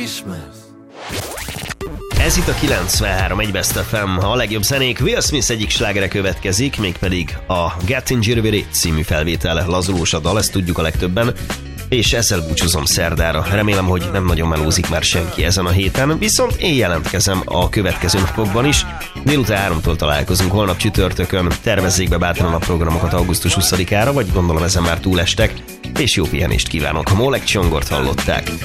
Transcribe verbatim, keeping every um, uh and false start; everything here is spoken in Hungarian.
Ez itt a kilencvenhárom egy Best ef em, a legjobb zenék. Will Smith egyik slágere következik, mégpedig a Getting Jittery című felvétel. Lazulós a dal, ezt tudjuk a legtöbben, és ezzel búcsúzom szerdára. Remélem, hogy nem nagyon melózik már senki ezen a héten, viszont én jelentkezem a következő napokban is. Délután háromtól találkozunk holnap csütörtökön. Tervezzék be bátran a programokat augusztus huszadikára, vagy gondolom ezen már túlestek, és jó pihenést kívánok. Molek Csongort hallották.